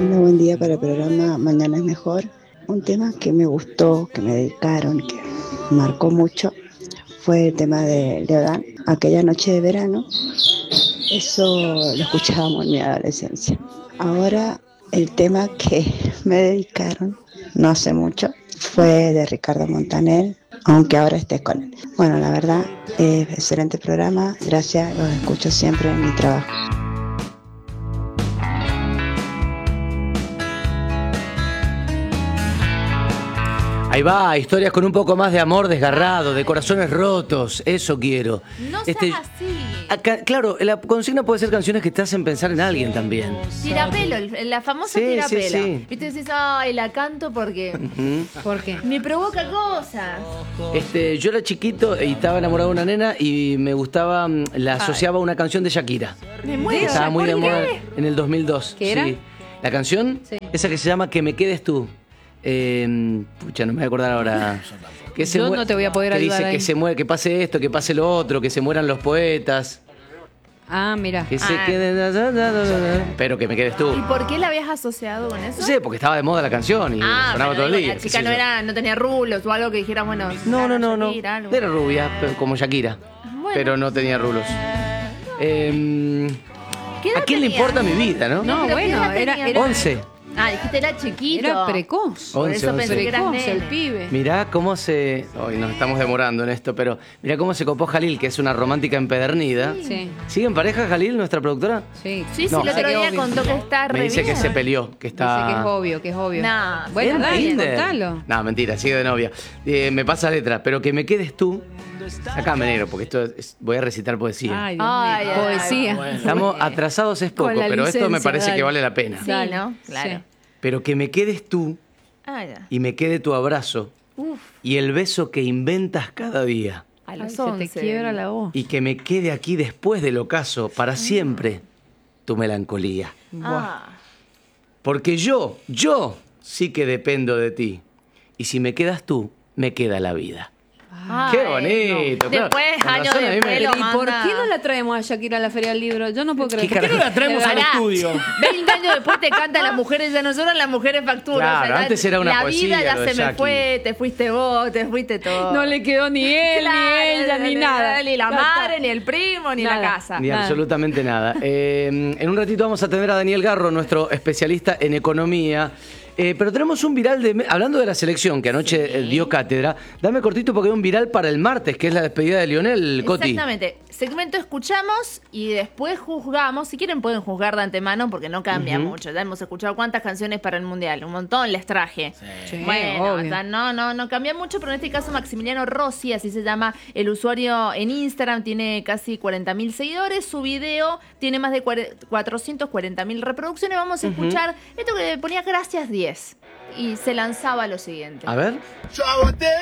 Hola, buen día para el programa Mañana es Mejor. Un tema que me gustó, que me dedicaron, que marcó mucho, fue el tema de Leodán, Aquella noche de verano. Eso lo escuchábamos en mi adolescencia. Ahora el tema que me dedicaron, no hace mucho, fue de Ricardo Montaner, aunque ahora estés con él. Bueno, la verdad, excelente programa, gracias, los escucho siempre en mi trabajo. Ahí va, historias con un poco más de amor desgarrado, de corazones rotos, eso quiero. No seas así. Claro, la consigna puede ser canciones que te hacen pensar en alguien también. Tirapelo, la famosa Sí, tirapelo. sí, sí. Viste, decís, ay, la canto porque ¿Por qué? me provoca cosas. Yo era chiquito y estaba enamorado de una nena y me gustaba, la asociaba a una canción de Shakira. Me muero. Estaba muy de ¿Por moda qué? en el 2002. ¿Qué era? Sí. La canción, Sí. esa que se llama Que me quedes tú. Pucha, no me voy a acordar ahora. Que Yo no te voy a poder que ayudar dice ahí. que se muere, que pase esto, que pase lo otro, que se mueran los poetas. Ah, mira. Que se queden. Pero que me quedes tú. ¿Y por qué la habías asociado con eso? No sé, porque estaba de moda la canción y sonaba pero todo el digo, día. la qué chica sé yo. no tenía rulos o algo que dijera, bueno, No. Shakira, algo. Era rubia, como Shakira. Bueno. Pero no tenía rulos. ¿Qué edad ¿A quién le tenía? importa mi vida, no? No, pero ¿qué bueno, edad era- tenía? 11. Ah, dijiste era chiquito. Era precoz. Por 11, eso 11. pensé que eras Precoz el nene. pibe. Mirá cómo se... Hoy nos estamos demorando en esto, pero mirá cómo se copó Jalil, que es una romántica empedernida. Sí, ¿Sigue en pareja Jalil, nuestra productora? sí. Sí, No. el otro Dice que día obvio. contó que está re Me dice que bien. se peleó, que está... Dice que es obvio, que es obvio. Nah. Bueno, ¿En dale, Tinder? contalo. No, mentira, sigue de novia. Me pasa letra, pero que me quedes tú. Sacame negro, porque voy a recitar poesía. Ay, Dios Ay, mío. ay, Poesía. ay, Estamos atrasados es poco, Con la pero esto me licencia, parece que dale. vale la pena. Sí, Dale. ¿no? Claro. Sí. Pero que me quedes tú Ah, ya. y me quede tu abrazo Uf, y el beso que inventas cada día. a Ay, los se 11. te quiebra la voz. Y que me quede aquí después del ocaso para siempre tu melancolía. Ah. Porque yo sí que dependo de ti. Y si me quedas tú, me queda la vida. Ay, ¡Qué bonito! no. claro. Después, Con años razón, a mí me- después, lo ¿Y por manda. qué no la traemos a Shakira a la Feria del Libro? Yo no puedo creer. ¿Qué carajo? la traemos al Pará. estudio? 20 años después te cantan las mujeres, ya nosotros las mujeres facturan. Claro, antes era una la poesía vida ya lo de se me Jackie. fue, te fuiste vos, te fuiste todo. No le quedó ni él, Claro, ni ella, ni nada. Ni la Ya está. madre, ni el primo, ni Nada. la casa. Ni Nada. absolutamente nada. En un ratito vamos a tener a Daniel Garro, nuestro especialista en economía. Pero tenemos un viral hablando de la selección que anoche dio cátedra. Dame cortito porque hay un viral para el martes, que es la despedida de Lionel, Coti. Exactamente. Segmento escuchamos y después juzgamos. Si quieren pueden juzgar de antemano porque no cambia mucho. Ya hemos escuchado cuántas canciones para el Mundial. Un montón les traje. Sí, Bueno, obvio. o sea, no cambia mucho, pero en este caso Maximiliano Rossi, así se llama el usuario en Instagram, tiene casi 40.000 seguidores. Su video tiene más de 440.000 reproducciones. Vamos a escuchar esto que ponía gracias 10. Y se lanzaba lo siguiente. A ver. Yo aguanté